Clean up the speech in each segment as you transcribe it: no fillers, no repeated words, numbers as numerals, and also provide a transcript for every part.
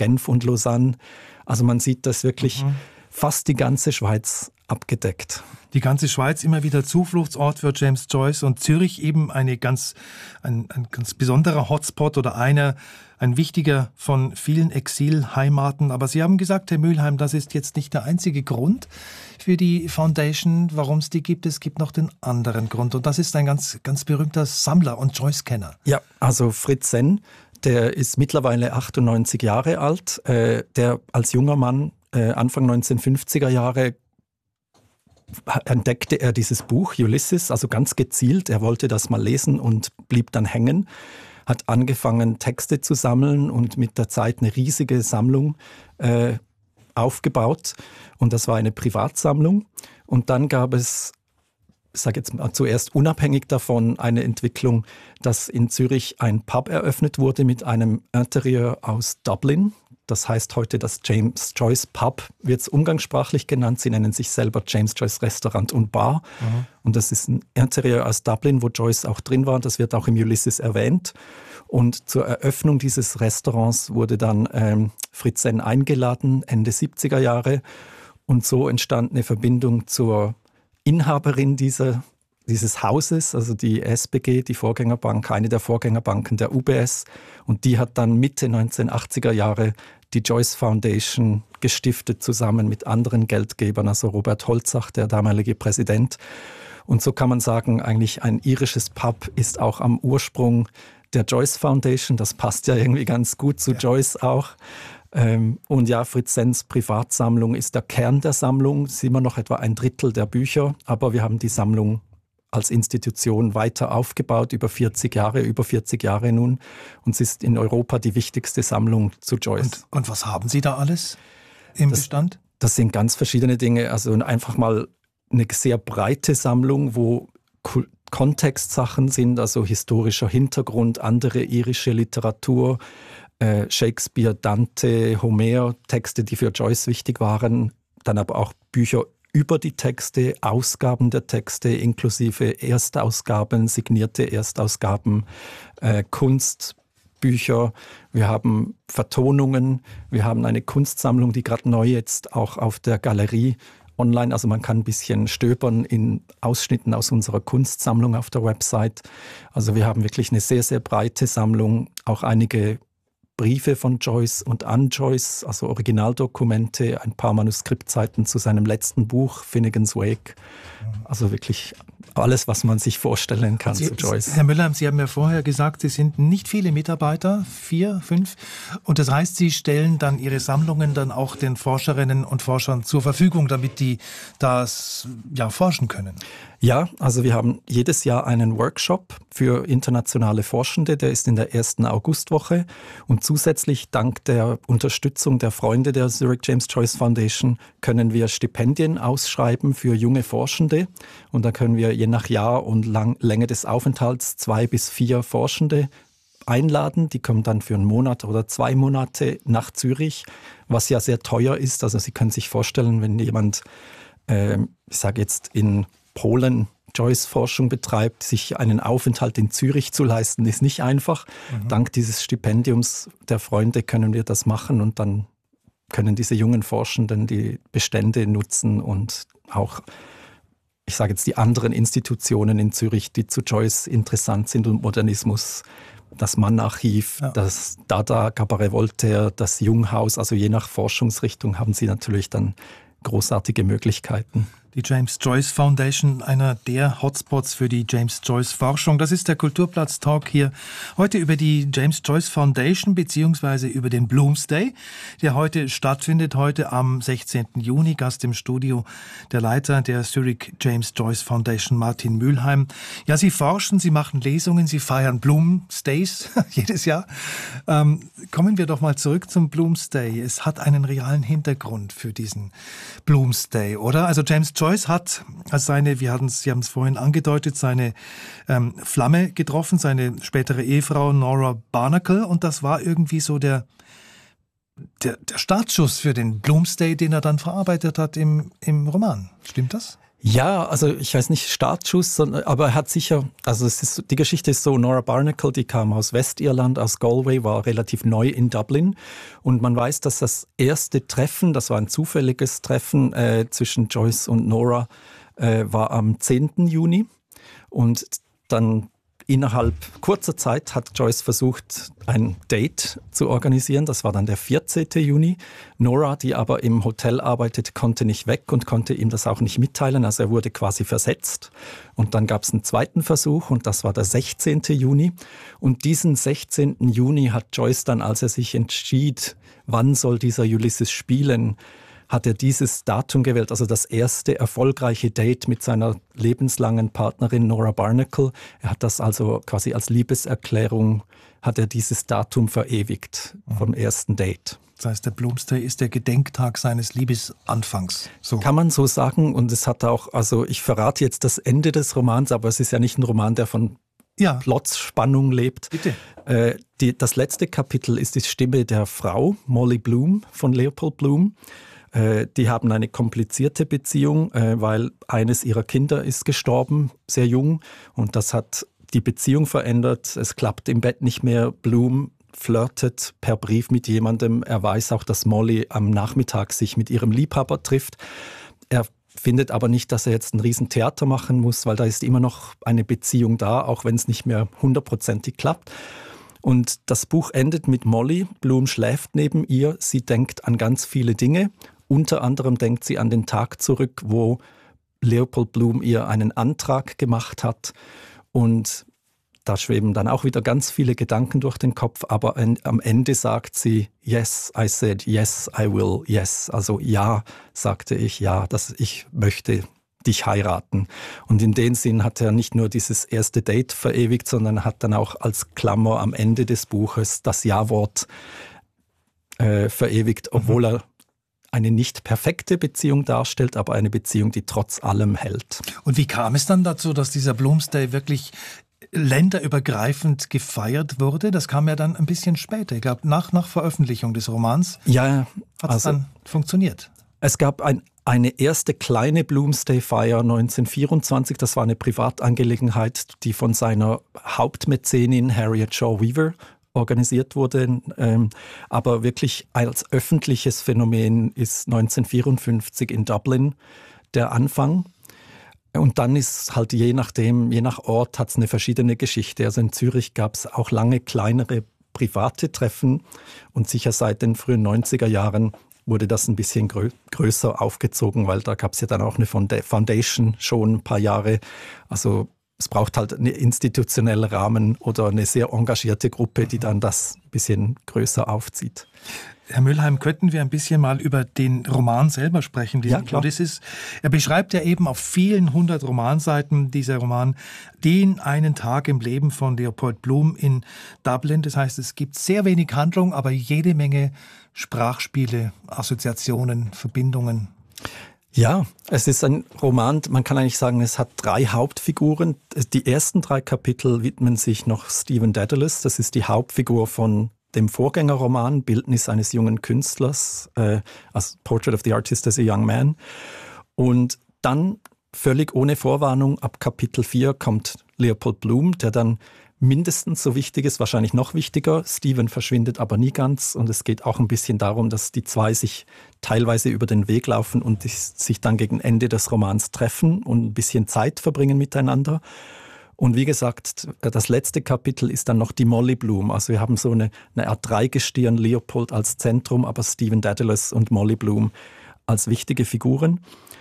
Genf und Lausanne. Also man sieht das wirklich fast die ganze Schweiz abgedeckt. Die ganze Schweiz immer wieder Zufluchtsort für James Joyce und Zürich eben ein ganz besonderer Hotspot oder ein wichtiger von vielen Exilheimaten. Aber Sie haben gesagt, Herr Mülheim, das ist jetzt nicht der einzige Grund für die Foundation, warum es die gibt. Es gibt noch den anderen Grund und das ist ein ganz, ganz berühmter Sammler und Joyce-Kenner. Ja, also Fritz Senn, der ist mittlerweile 98 Jahre alt, der als junger Mann Anfang 1950er Jahre entdeckte er dieses Buch Ulysses, also ganz gezielt. Er wollte das mal lesen und blieb dann hängen, hat angefangen, Texte zu sammeln und mit der Zeit eine riesige Sammlung aufgebaut. Und das war eine Privatsammlung. Und dann gab es, ich sage jetzt mal zuerst unabhängig davon, eine Entwicklung, dass in Zürich ein Pub eröffnet wurde mit einem Interieur aus Dublin. Das heißt heute das James Joyce Pub, wird es umgangssprachlich genannt. Sie nennen sich selber James Joyce Restaurant und Bar. Und das ist ein Interieur aus Dublin, wo Joyce auch drin war. Das wird auch im Ulysses erwähnt. Und zur Eröffnung dieses Restaurants wurde dann Fritz Senn eingeladen, Ende 70er Jahre. Und so entstand eine Verbindung zur Inhaberin dieses Hauses, also die SBG, die Vorgängerbank, eine der Vorgängerbanken der UBS. Und die hat dann Mitte 1980er Jahre die Joyce Foundation gestiftet, zusammen mit anderen Geldgebern, also Robert Holzach, der damalige Präsident. Und so kann man sagen, eigentlich ein irisches Pub ist auch am Ursprung der Joyce Foundation. Das passt ja irgendwie ganz gut zu Joyce auch. Und ja, Fritz Senns Privatsammlung ist der Kern der Sammlung. Es ist immer noch etwa ein Drittel der Bücher, aber wir haben die Sammlung als Institution weiter aufgebaut, über 40 Jahre nun. Und es ist in Europa die wichtigste Sammlung zu Joyce. Und was haben Sie da alles im Bestand? Das sind ganz verschiedene Dinge. Also einfach mal eine sehr breite Sammlung, wo Kontextsachen sind, also historischer Hintergrund, andere irische Literatur, Shakespeare, Dante, Homer, Texte, die für Joyce wichtig waren, dann aber auch Bücher über die Texte, Ausgaben der Texte inklusive Erstausgaben, signierte Erstausgaben, Kunstbücher. Wir haben Vertonungen, wir haben eine Kunstsammlung, die gerade neu jetzt auch auf der Galerie online, also man kann ein bisschen stöbern in Ausschnitten aus unserer Kunstsammlung auf der Website. Also wir haben wirklich eine sehr, sehr breite Sammlung, auch einige Briefe von Joyce und an Joyce, also Originaldokumente, ein paar Manuskriptseiten zu seinem letzten Buch, Finnegan's Wake. Also wirklich alles, was man sich vorstellen kann zu Joyce. Herr Mülheim, Sie haben ja vorher gesagt, Sie sind nicht viele Mitarbeiter, 4, 5. Und das heißt, Sie stellen dann Ihre Sammlungen dann auch den Forscherinnen und Forschern zur Verfügung, damit die das forschen können. Ja, also wir haben jedes Jahr einen Workshop für internationale Forschende, der ist in der ersten Augustwoche. Und zusätzlich dank der Unterstützung der Freunde der Zurich James Joyce Foundation können wir Stipendien ausschreiben für junge Forschende. Und da können wir je nach Jahr und Länge des Aufenthalts 2 bis 4 Forschende einladen. Die kommen dann für einen Monat oder 2 Monate nach Zürich, was ja sehr teuer ist. Also Sie können sich vorstellen, wenn jemand, ich sage jetzt in Polen Joyce-Forschung betreibt, sich einen Aufenthalt in Zürich zu leisten, ist nicht einfach. Dank dieses Stipendiums der Freunde können wir das machen und dann können diese jungen Forschenden die Bestände nutzen und auch, ich sage jetzt, die anderen Institutionen in Zürich, die zu Joyce interessant sind und Modernismus, das Mann-Archiv, das Dada, Cabaret Voltaire, das Junghaus, also je nach Forschungsrichtung haben sie natürlich dann großartige Möglichkeiten. Die James Joyce Foundation, einer der Hotspots für die James Joyce Forschung. Das ist der Kulturplatz-Talk hier heute über die James Joyce Foundation beziehungsweise über den Bloomsday, der heute stattfindet, heute am 16. Juni. Gast im Studio der Leiter der Zurich James Joyce Foundation, Martin Mülheim. Ja, Sie forschen, Sie machen Lesungen, Sie feiern Bloomsdays jedes Jahr. Kommen wir doch mal zurück zum Bloomsday. Es hat einen realen Hintergrund für diesen Bloomsday, oder? Also James Joyce hat als Sie haben es vorhin angedeutet, seine Flamme getroffen, seine spätere Ehefrau Nora Barnacle, und das war irgendwie so der Startschuss für den Bloomsday, den er dann verarbeitet hat im Roman. Stimmt das? Ja, also ich weiß nicht, Startschuss, aber er hat sicher, also die Geschichte ist so, Nora Barnacle, die kam aus Westirland, aus Galway, war relativ neu in Dublin und man weiß, dass das erste Treffen, das war ein zufälliges Treffen zwischen Joyce und Nora, war am 10. Juni und dann innerhalb kurzer Zeit hat Joyce versucht, ein Date zu organisieren. Das war dann der 14. Juni. Nora, die aber im Hotel arbeitet, konnte nicht weg und konnte ihm das auch nicht mitteilen. Also er wurde quasi versetzt. Und dann gab es einen zweiten Versuch und das war der 16. Juni. Und diesen 16. Juni hat Joyce dann, als er sich entschied, wann soll dieser Ulysses spielen, hat er dieses Datum gewählt, also das erste erfolgreiche Date mit seiner lebenslangen Partnerin Nora Barnacle. Er hat das also quasi als Liebeserklärung, hat er dieses Datum verewigt vom ersten Date. Das heißt, der Bloomsday ist der Gedenktag seines Liebesanfangs. So. Kann man so sagen und es hat auch, also ich verrate jetzt das Ende des Romans, aber es ist ja nicht ein Roman, der von Plotspannung lebt. Bitte. Das letzte Kapitel ist die Stimme der Frau, Molly Bloom von Leopold Bloom. Die haben eine komplizierte Beziehung, weil eines ihrer Kinder ist gestorben, sehr jung. Und das hat die Beziehung verändert. Es klappt im Bett nicht mehr. Bloom flirtet per Brief mit jemandem. Er weiß auch, dass Molly am Nachmittag sich mit ihrem Liebhaber trifft. Er findet aber nicht, dass er jetzt ein Riesentheater machen muss, weil da ist immer noch eine Beziehung da, auch wenn es nicht mehr 100%ig klappt. Und das Buch endet mit Molly. Bloom schläft neben ihr. Sie denkt an ganz viele Dinge. Unter anderem denkt sie an den Tag zurück, wo Leopold Bloom ihr einen Antrag gemacht hat. Und da schweben dann auch wieder ganz viele Gedanken durch den Kopf. Aber am Ende sagt sie, yes, I said, yes, I will, yes. Also ja, sagte ich, ja, ich möchte dich heiraten. Und in dem Sinn hat er nicht nur dieses erste Date verewigt, sondern hat dann auch als Klammer am Ende des Buches das Ja-Wort verewigt, obwohl er eine nicht perfekte Beziehung darstellt, aber eine Beziehung, die trotz allem hält. Und wie kam es dann dazu, dass dieser Bloomsday wirklich länderübergreifend gefeiert wurde? Das kam ja dann ein bisschen später. Ich glaube, nach Veröffentlichung des Romans hat es dann funktioniert. Es gab eine erste kleine Bloomsday-Feier 1924. Das war eine Privatangelegenheit, die von seiner Hauptmäzenin Harriet Shaw Weaver organisiert wurde. Aber wirklich als öffentliches Phänomen ist 1954 in Dublin der Anfang. Und dann ist halt je nach Ort hat es eine verschiedene Geschichte. Also in Zürich gab es auch lange kleinere private Treffen und sicher seit den frühen 90er Jahren wurde das ein bisschen größer aufgezogen, weil da gab es ja dann auch eine Foundation schon ein paar Jahre. Also es braucht halt einen institutionellen Rahmen oder eine sehr engagierte Gruppe, die dann das ein bisschen größer aufzieht. Herr Mühlheim, könnten wir ein bisschen mal über den Roman selber sprechen, diesen Ulysses? Er beschreibt ja eben auf vielen 100 Romanseiten, dieser Roman, den einen Tag im Leben von Leopold Bloom in Dublin. Das heißt, es gibt sehr wenig Handlung, aber jede Menge Sprachspiele, Assoziationen, Verbindungen. Ja, es ist ein Roman, man kann eigentlich sagen, es hat 3 Hauptfiguren. Die ersten 3 Kapitel widmen sich noch Stephen Dedalus, das ist die Hauptfigur von dem Vorgängerroman Bildnis eines jungen Künstlers, als Portrait of the Artist as a Young Man. Und dann, völlig ohne Vorwarnung, ab Kapitel 4 kommt Leopold Bloom, der dann mindestens so wichtig ist, wahrscheinlich noch wichtiger. Stephen verschwindet aber nie ganz und es geht auch ein bisschen darum, dass die zwei sich teilweise über den Weg laufen und sich dann gegen Ende des Romans treffen und ein bisschen Zeit verbringen miteinander. Und wie gesagt, das letzte Kapitel ist dann noch die Molly Bloom. Also wir haben so eine Art Dreigestirn, Leopold als Zentrum, aber Stephen Dedalus und Molly Bloom als wichtige Figuren.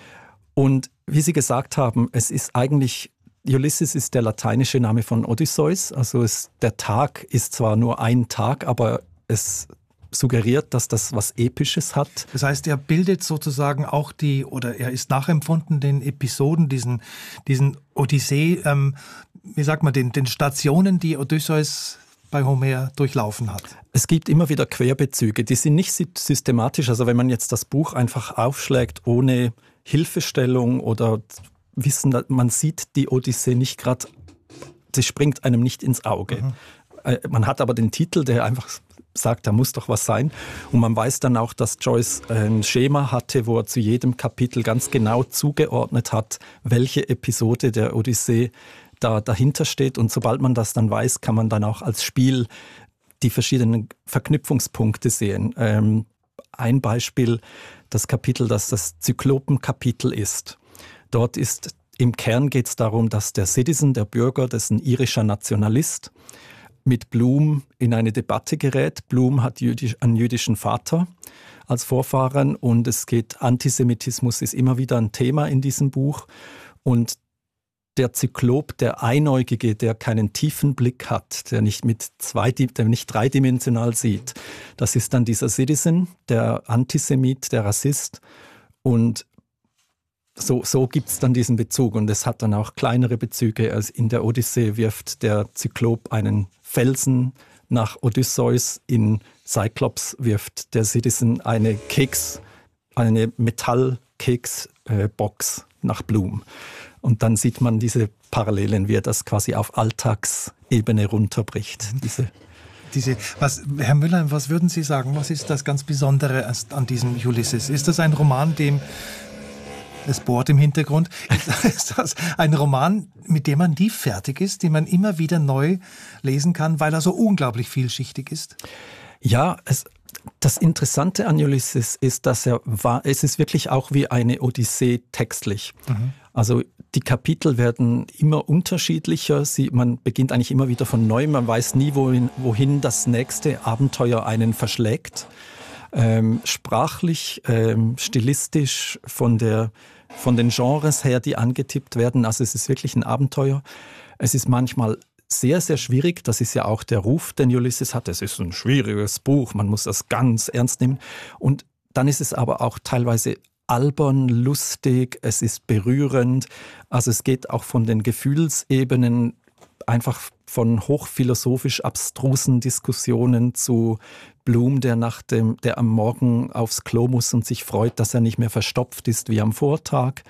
Und wie Sie gesagt haben, es ist eigentlich, Ulysses ist der lateinische Name von Odysseus. Also der Tag ist zwar nur ein Tag, aber es suggeriert, dass das was Episches hat. Das heißt, er bildet sozusagen auch er ist nachempfunden den Episoden, diesen Odyssee, wie sagt man, den Stationen, die Odysseus bei Homer durchlaufen hat. Es gibt immer wieder Querbezüge, die sind nicht systematisch. Also wenn man jetzt das Buch einfach aufschlägt, ohne Hilfestellung oder Wissen, man sieht die Odyssee nicht gerade, das springt einem nicht ins Auge. Man hat aber den Titel, der einfach sagt, da muss doch was sein. Und man weiß dann auch, dass Joyce ein Schema hatte, wo er zu jedem Kapitel ganz genau zugeordnet hat, welche Episode der Odyssee dahinter steht. Und sobald man das dann weiß, kann man dann auch als Spiel die verschiedenen Verknüpfungspunkte sehen. Ein Beispiel, das Kapitel, das das Zyklopenkapitel ist. Dort ist im Kern geht es darum, dass der Citizen, der Bürger, das ist ein irischer Nationalist, mit Bloom in eine Debatte gerät. Bloom hat einen jüdischen Vater als Vorfahren und es geht, Antisemitismus ist immer wieder ein Thema in diesem Buch. Und der Zyklop, der Einäugige, der keinen tiefen Blick hat, der nicht dreidimensional sieht, das ist dann dieser Citizen, der Antisemit, der Rassist. Und so gibt es dann diesen Bezug. Und es hat dann auch kleinere Bezüge. Also in der Odyssee wirft der Zyklop einen Felsen nach Odysseus. In Cyclops wirft der Citizen eine Metallkeksbox nach Bloom. Und dann sieht man diese Parallelen, wie er das quasi auf Alltagsebene runterbricht. Herr Müller, was würden Sie sagen? Was ist das ganz Besondere an diesem Ulysses? Ist das ein Roman, es bohrt im Hintergrund. Ist das ein Roman, mit dem man nie fertig ist, den man immer wieder neu lesen kann, weil er so unglaublich vielschichtig ist? Ja, das Interessante an Ulysses ist, dass es ist wirklich auch wie eine Odyssee textlich. Mhm. Also die Kapitel werden immer unterschiedlicher. Man beginnt eigentlich immer wieder von neu. Man weiß nie, wohin das nächste Abenteuer einen verschlägt. Sprachlich, stilistisch, von den Genres her, die angetippt werden. Also es ist wirklich ein Abenteuer. Es ist manchmal sehr, sehr schwierig. Das ist ja auch der Ruf, den Ulysses hat. Es ist ein schwieriges Buch, man muss das ganz ernst nehmen. Und dann ist es aber auch teilweise albern, lustig, es ist berührend. Also es geht auch von den Gefühlsebenen einfach von hochphilosophisch abstrusen Diskussionen zu Bloom, der am Morgen aufs Klo muss und sich freut, dass er nicht mehr verstopft ist wie am Vortag.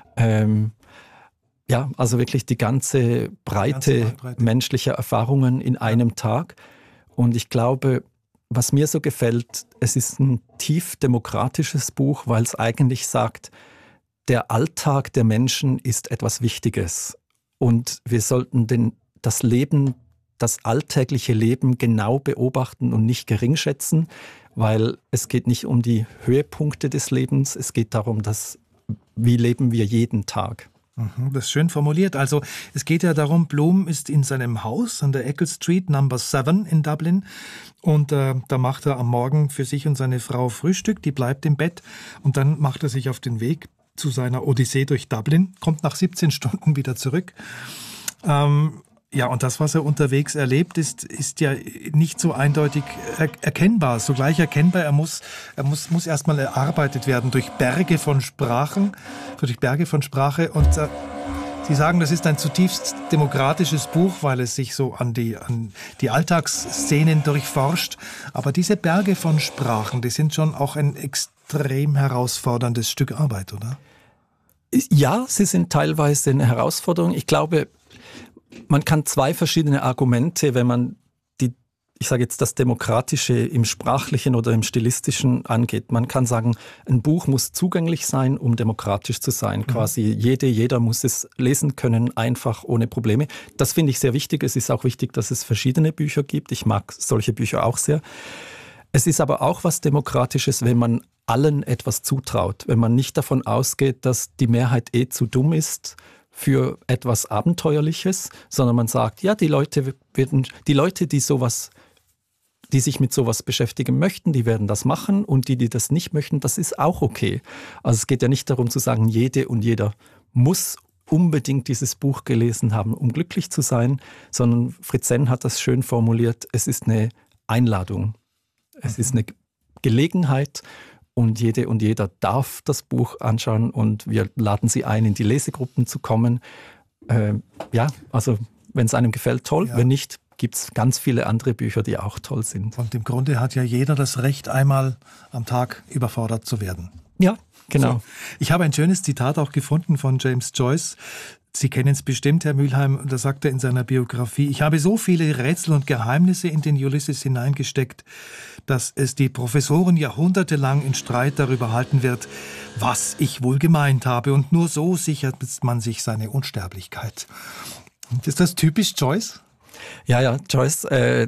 Also wirklich die ganze Breite menschlicher Erfahrungen in einem Tag. Und ich glaube, was mir so gefällt, es ist ein tief demokratisches Buch, weil es eigentlich sagt, der Alltag der Menschen ist etwas Wichtiges. Und wir sollten das alltägliche Leben genau beobachten und nicht geringschätzen, weil es geht nicht um die Höhepunkte des Lebens, es geht darum, wie leben wir jeden Tag. Das ist schön formuliert. Also es geht ja darum, Bloom ist in seinem Haus an der Eccles Street, Number 7 in Dublin. Und da macht er am Morgen für sich und seine Frau Frühstück, die bleibt im Bett. Und dann macht er sich auf den Weg zu seiner Odyssee durch Dublin, kommt nach 17 Stunden wieder zurück. Und das, was er unterwegs erlebt, ist ja nicht so eindeutig erkennbar. Sogleich erkennbar, er muss erstmal erarbeitet werden durch Berge von Sprache. Und Sie sagen, das ist ein zutiefst demokratisches Buch, weil es sich so an die Alltagsszenen durchforscht. Aber diese Berge von Sprachen, die sind schon auch ein extrem herausforderndes Stück Arbeit, oder? Ja, sie sind teilweise eine Herausforderung. Ich glaube, man kann zwei verschiedene Argumente, wenn man das Demokratische im Sprachlichen oder im Stilistischen angeht. Man kann sagen, ein Buch muss zugänglich sein, um demokratisch zu sein. Mhm. Quasi jeder muss es lesen können, einfach, ohne Probleme. Das finde ich sehr wichtig. Es ist auch wichtig, dass es verschiedene Bücher gibt. Ich mag solche Bücher auch sehr. Es ist aber auch was Demokratisches, wenn man allen etwas zutraut. Wenn man nicht davon ausgeht, dass die Mehrheit zu dumm ist für etwas Abenteuerliches, sondern man sagt, ja, die Leute, die sich mit sowas beschäftigen möchten, die werden das machen, und die das nicht möchten, das ist auch okay. Also es geht ja nicht darum zu sagen, jede und jeder muss unbedingt dieses Buch gelesen haben, um glücklich zu sein, sondern Fritz-Senn hat das schön formuliert, es ist eine Einladung, es ist eine Gelegenheit, und jede und jeder darf das Buch anschauen, und wir laden Sie ein, in die Lesegruppen zu kommen. Also wenn es einem gefällt, toll. Ja. Wenn nicht, gibt es ganz viele andere Bücher, die auch toll sind. Und im Grunde hat ja jeder das Recht, einmal am Tag überfordert zu werden. Ja, genau. So. Ich habe ein schönes Zitat auch gefunden von James Joyce. Sie kennen es bestimmt, Herr Mülheim, da sagt er in seiner Biografie: Ich habe so viele Rätsel und Geheimnisse in den Ulysses hineingesteckt, dass es die Professoren jahrhundertelang in Streit darüber halten wird, was ich wohl gemeint habe. Und nur so sichert man sich seine Unsterblichkeit. Ist das typisch Joyce? Ja, Joyce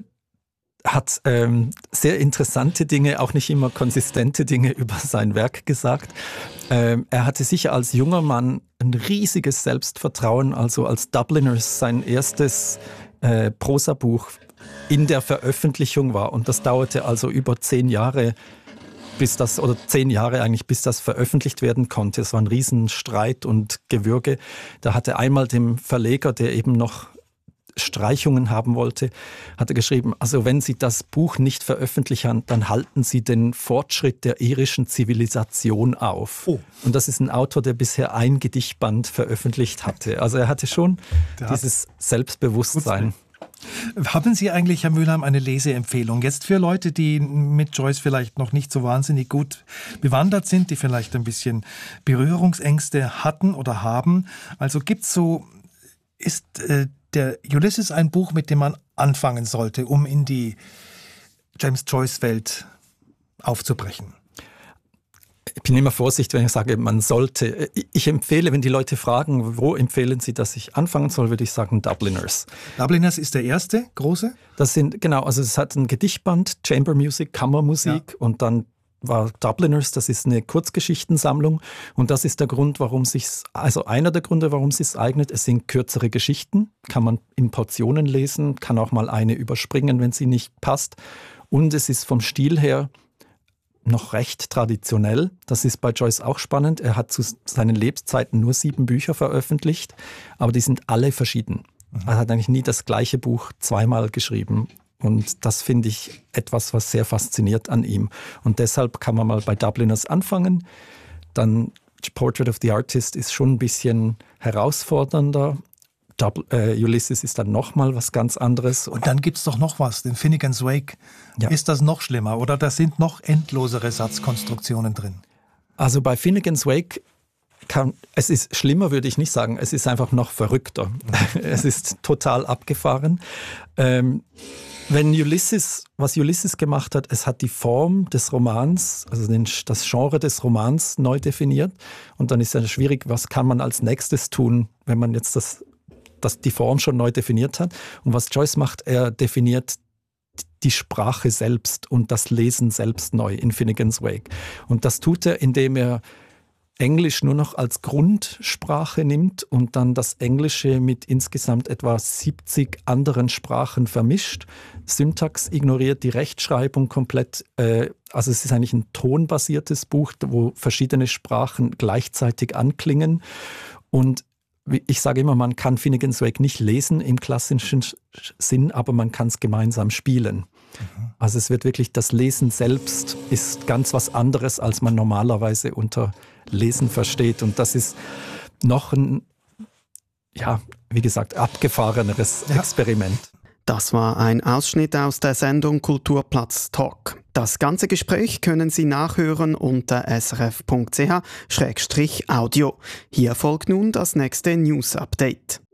hat sehr interessante Dinge, auch nicht immer konsistente Dinge über sein Werk gesagt. Er hatte sicher als junger Mann ein riesiges Selbstvertrauen, also als Dubliners sein erstes Prosabuch in der Veröffentlichung war. Und das dauerte also über 10 Jahre, bis das veröffentlicht werden konnte. Es war ein Riesenstreit und Gewürge. Da hatte einmal dem Verleger, der eben noch Streichungen haben wollte, hat er geschrieben, also wenn Sie das Buch nicht veröffentlichen, dann halten Sie den Fortschritt der irischen Zivilisation auf. Oh. Und das ist ein Autor, der bisher ein Gedichtband veröffentlicht hatte. Also er hatte schon dieses Selbstbewusstsein. Haben Sie eigentlich, Herr Mülheim, eine Leseempfehlung jetzt für Leute, die mit Joyce vielleicht noch nicht so wahnsinnig gut bewandert sind, die vielleicht ein bisschen Berührungsängste hatten oder haben? Also ist der Ulysses ein Buch, mit dem man anfangen sollte, um in die James Joyce-Welt aufzubrechen? Ich bin immer vorsichtig, wenn ich sage, man sollte. Ich empfehle, wenn die Leute fragen, wo empfehlen Sie, dass ich anfangen soll, würde ich sagen Dubliners. Dubliners ist der erste große? Also es hat ein Gedichtband, Chamber Music, Kammermusik, und dann war Dubliners, das ist eine Kurzgeschichtensammlung, und das ist der Grund, einer der Gründe, warum es sich eignet. Es sind kürzere Geschichten, kann man in Portionen lesen, kann auch mal eine überspringen, wenn sie nicht passt, und es ist vom Stil her noch recht traditionell. Das ist bei Joyce auch spannend. Er hat zu seinen Lebzeiten nur 7 Bücher veröffentlicht, aber die sind alle verschieden. Er hat eigentlich nie das gleiche Buch zweimal geschrieben. Und das finde ich etwas, was sehr fasziniert an ihm. Und deshalb kann man mal bei Dubliners anfangen. Dann Portrait of the Artist ist schon ein bisschen herausfordernder. Ulysses ist dann nochmal was ganz anderes. Und dann gibt es doch noch was, den Finnegan's Wake. Ja. Ist das noch schlimmer oder da sind noch endlosere Satzkonstruktionen drin? Also bei Finnegan's Wake es ist schlimmer, würde ich nicht sagen. Es ist einfach noch verrückter. Es ist total abgefahren. Was Ulysses gemacht hat, es hat die Form des Romans, also das Genre des Romans neu definiert. Und dann ist es schwierig, was kann man als nächstes tun, wenn man jetzt die Form schon neu definiert hat. Und was Joyce macht, er definiert die Sprache selbst und das Lesen selbst neu in Finnegan's Wake. Und das tut er, indem er Englisch nur noch als Grundsprache nimmt und dann das Englische mit insgesamt etwa 70 anderen Sprachen vermischt. Syntax ignoriert, die Rechtschreibung komplett. Also es ist eigentlich ein tonbasiertes Buch, wo verschiedene Sprachen gleichzeitig anklingen. Und ich sage immer, man kann Finnegan's Wake nicht lesen im klassischen Sinn, aber man kann es gemeinsam spielen. Also es wird wirklich, das Lesen selbst ist ganz was anderes, als man normalerweise unter Lesen versteht. Und das ist noch ein, wie gesagt, abgefahreneres Experiment. Das war ein Ausschnitt aus der Sendung Kulturplatz Talk. Das ganze Gespräch können Sie nachhören unter srf.ch/audio. Hier folgt nun das nächste News-Update.